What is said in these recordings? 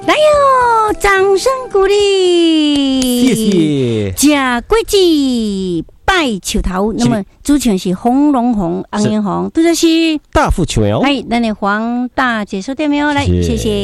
来哟，掌声鼓励！ 谢谢。 假规矩拜树头，那么主持人是红龙红、红颜红，杜则是大富琼瑶。 哎，咱的黄大姐收电没有？来，谢谢。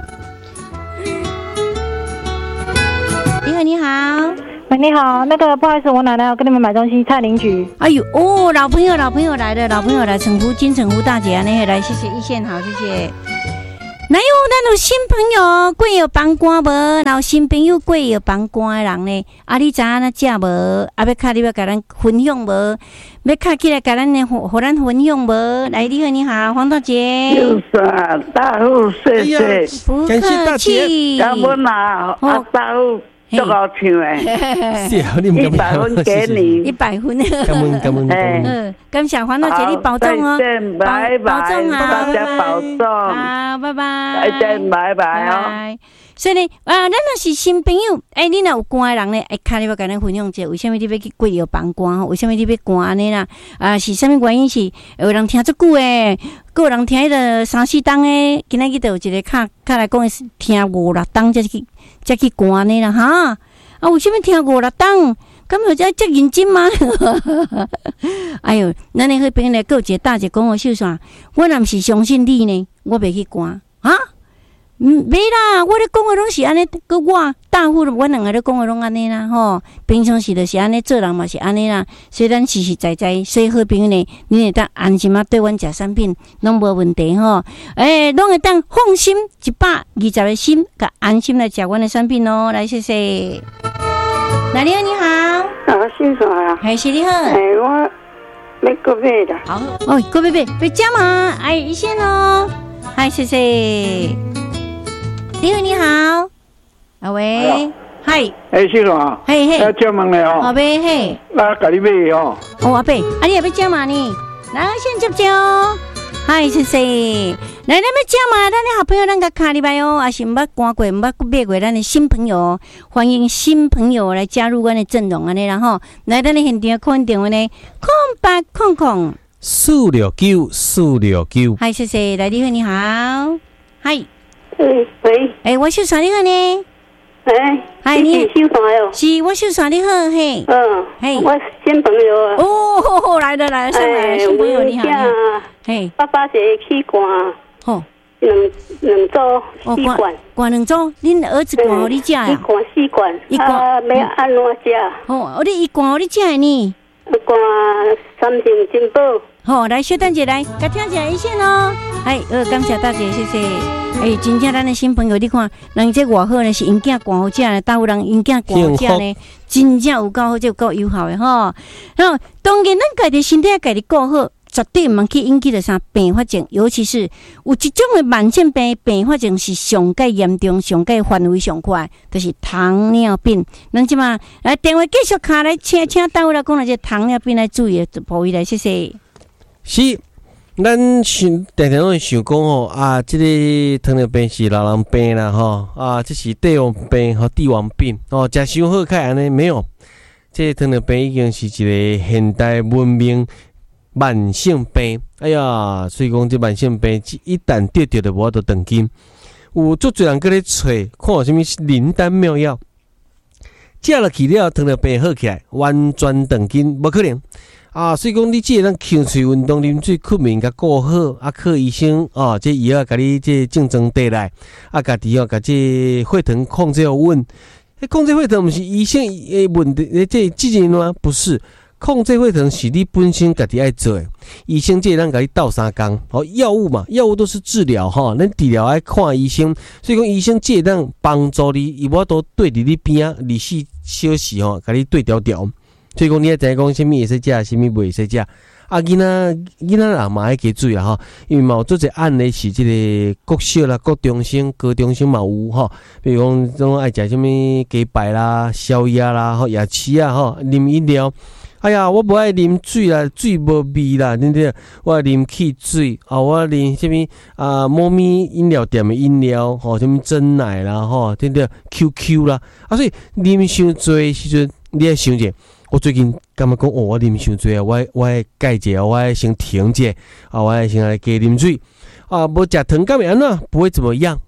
你好，你好。 喂，你好，那个不好意思，我奶奶要跟你们买东西，蔡邻居。 哎呦哦，老朋友来了，老朋友来，称呼金城湖大姐啊，那个来，谢谢一线好，谢谢。哪有咱有新朋友过有帮官无？然后新朋友过有帮官的人呢？啊，你知影那食无？啊，要卡你要甲咱分享无？要卡起来甲咱呢，互咱分享无？来，你好，你好，黄大姐。 就是啊，大户谢谢， 不客气。 感恩啊，啊大户。足好唱诶！ 谢谢你们 100分给你 ，100分。 感恩。 感谢黄大姐，你保重哦， 拜拜， 保重啊， 大家保重， 好，拜拜， 再见，拜拜哦。 所以呢，咱若是新朋友，你若有歌的人呢，卡你要跟咱分享一下，为什么你要去贵阳帮歌？为什么你要歌安尼啦？是什么原因？是有人听足久诶，有人听迄个3、4档诶，今仔日就有一个卡来讲听5、6档才去歌安尼啦哈。为什么听5、6档？咁有这认真吗？哎呦，咱的迄边呢，有一个大姐讲我秀伞，我若毋是相信你呢，我袂去歌啊。袂啦，我咧讲的拢是安尼，佮我大户，我两个咧讲的拢安尼啦吼。平常时就是安尼，做人嘛是安尼啦。所以咱实实在在，所以好朋友呢，你会当安心啊，对阮食产品拢无问题吼。拢会当放心120个心，甲安心来食阮的产品哦。来，谢谢。来，你好，你好。 啊，姓啥啊？ 还是你好。 我要过买啦。 好，过买加嘛？一线哦。嗨，谢谢。你好，你好，喂，嗨， 是啥？ 嘿， 要加盟了哦。 阿伯，嘿， 那给你买哦。 阿伯，你也要加嘛呢？来，先接哦。嗨，谢谢。来，咱要加嘛？咱的好朋友，咱个卡里拜哦，还是毋捌赶过，毋捌买过咱的新朋友，欢迎新朋友来加入阮的阵容安尼啦吼。来，咱的现场看电话呢，0800 469。 嗨，谢谢。来，你好，你好，嗨。 喂， 我秀伞你好呢？ 嗨，你秀伞哟？ 是，我秀伞你好，嘿。嘿， 我新朋友啊。 哦，来了，上来，新朋友你好。嘿， 爸爸是去关。 哦， 两组4罐。 关2组，恁儿子关互你食呀？ 一罐4罐。要安怎食？ 你一罐互你食的呢？ 关3成金宝。 好，来，小等者来，甲听一下一线哦。感谢大姐，谢谢。真正咱的新朋友，你看，人这偌好呢，是因囝管好食呢，大有人因囝管好食呢，真正有够好，有够友好的吼。然后，当然，咱家己身体家己顾好，绝对唔去引起着啥并发症，尤其是有一种的慢性病并发症是上介严重、上介范围上快，就是糖尿病。咱即马来电话继续卡来，请大有来讲这糖尿病来注意的部位来，谢谢。 是，咱常拢会想讲吼这个糖尿病是老人病啦吼这是帝王病和帝王病食伤好开安尼没有，这个糖尿病已经是一个现代文明慢性病。哎呀，所以讲这慢性病一旦得着就无法度断根。有足侪人搁咧找看有啥物灵丹妙药，食落去了糖尿病好起来，完全断根无可能。所以讲你即个咱口水运动、啉水、困眠甲顾好，靠医生这药甲你这正装地来，家己甲这血糖控制好稳。控制血糖毋是医生的问题，这责任吗？不是，控制血糖是你本身家己爱做的。医生这咱甲你斗3工，药物嘛，药物都是治疗咱治疗爱看医生，所以讲医生这咱帮助你，伊无都对伫你边24小时甲你对调调。所以讲，你要知讲什么会使食，什么袂使食。囡仔人嘛爱加注意啦因为嘛有做一案例是这个国小啦、国中生、高中生嘛有比如讲种爱食什么鸡排啦、宵夜啦、夜市啊啉饮料。哎呀，我无爱啉水啦，水无味啦，对不对？我爱啉汽水我啉什么猫咪饮料店的饮料什么珍奶啦对不对 ？QQ 啦所以啉伤多的时阵，你要想者。我最近感觉讲我啉伤多我爱改一下，我爱先停一下我爱先来加啉水无食糖干会安怎？不会怎么样，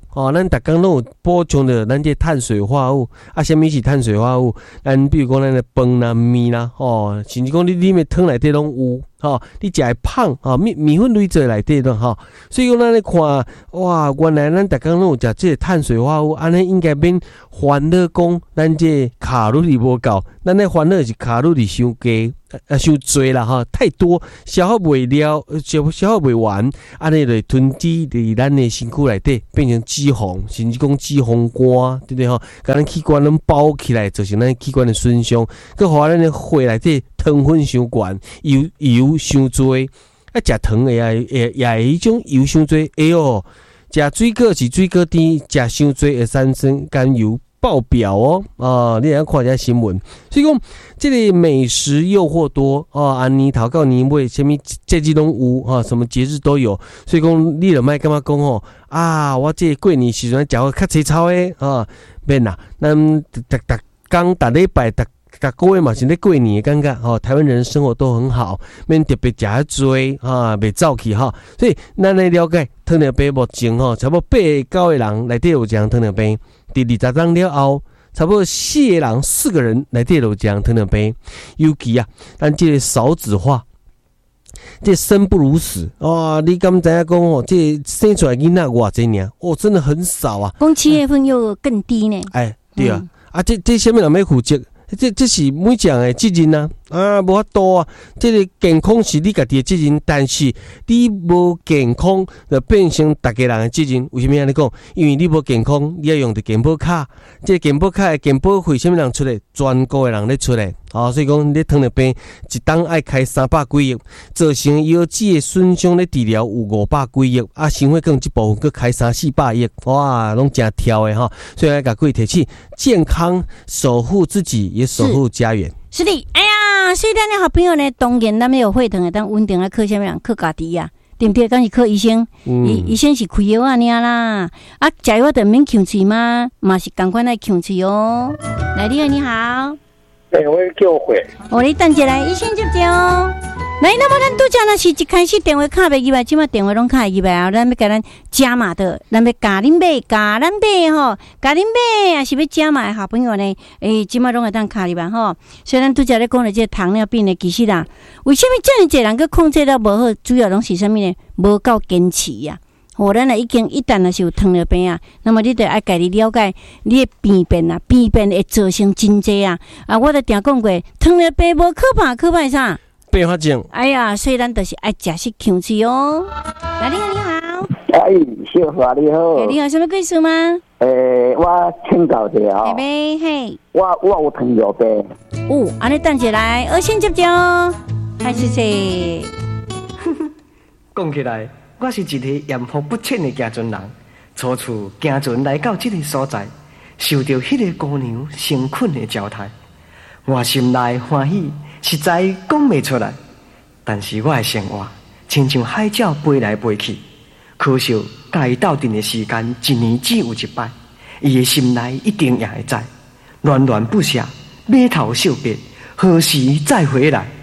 哦，咱逐工拢有补充着咱这碳水化合物啊。什么是碳水化合物？咱比如讲咱的饭啦、面啦，哦，甚至讲你里面汤内底拢有。吼、哦，你食会胖吼，米粉类做内底咯吼，所以讲咱咧看，哇，原来咱逐工拢有食这碳水化合物，安尼应该免烦恼讲咱这卡路里无够，咱咧烦恼是卡路里伤低。伤多啦哈，太多消耗袂了，消耗袂完，安尼就囤积伫咱的身躯内底，变成脂肪，甚至讲脂肪肝，对不对吼？甲咱器官拢包起来，造成咱器官的损伤，佮互咱的血内底糖分伤悬，油伤多，啊，食糖的也迄种油伤多，哎哟，食水果是水果甜，食伤多会产生甘油。爆表哦，你也要看一下新闻。所以讲，这个美食诱惑多哦，年头到年尾，什么节日拢有什么节日都有。所以讲，你就莫感觉讲哦，我这过年时阵食较粗糙的免啦，咱逐礼拜逐个月嘛是咧过年的感觉台湾人生活都很好，免特别食遐多袂走去所以咱来了解糖尿病目前差不多8到9个人内底有这样糖尿病。第20章了后，差不多4个人4个人内底有这样糖尿病。尤其咱这个少子化，这生不如死你敢知影讲这生出来囡仔偌济尔真的很少啊。 讲7月份又更低呢。 对这什么人要负责？这是每项的责任无法度啊！这个健康是你家己的责任，但是你无健康就变成大家人的责任。为什么安尼讲？因为你无健康，你要用着健保卡，这个健保卡的健保费什么人出来？全国的人咧出来。所以讲你糖尿病一档爱开300几亿，造成腰子的损伤咧治疗有500几亿，心血管这部分佫开300-400亿，哇，拢真跳的所以要甲各位提起健康，守护自己，也守护家园。 是的，哎呀，所以咱的好朋友呢，当然咱们有血糖的，当稳定来靠什么人？靠家己呀，对不对？敢是靠医生？医生是开药啦，食药就免呛嘴吗？嘛是同款来呛嘴哦。来，你好。 我叫会。 你等一下来，医生接哦。来，那么咱拄则若是一开始电话卡袂入来，即马电话拢卡会入来咱要甲咱加码的，咱要加恁买加恁买啊，是要加码的好朋友呢？即马拢会当卡入来所以咱拄则咧讲的这糖尿病的，其实为什么这么多人去控制了无好？主要拢是啥物呢？无够坚持呀。咱一旦若是有糖尿病那么你得爱家己了解你的病变会造成真济我都定讲过，糖尿病无可怕啥？ 并发症。 哎呀，所以咱就是爱食些强气哦。来，你好。 小华你好。 你有什么故事吗？ 我请教一下嘿。 我有糖尿病。 安尼等一下来，我先接哦。还是谁？ 讲起来。我是一个验福不浅的行船人，初次行船来到这个所在，受到迄个姑娘诚恳的招待，我心内欢喜，实在讲袂出来。但是我的生活亲像海鸟飞来飞去，可惜甲伊斗阵的时间1年只有1摆，伊的心内一定也会知，恋恋不舍，码头惜别，何时再回来？